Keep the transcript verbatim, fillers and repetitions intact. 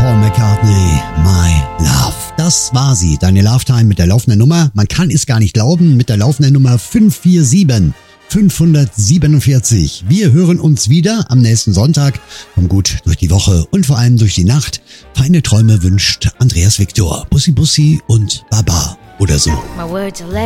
Paul McCartney, My Love. Das war sie, deine Love Time mit der laufenden Nummer. Man kann es gar nicht glauben, mit der laufenden Nummer fünf vier sieben fünf sieben vier. Wir hören uns wieder am nächsten Sonntag. Komm gut durch die Woche und vor allem durch die Nacht. Feine Träume wünscht Andreas Victor. Bussi Bussi und Baba oder so. My words are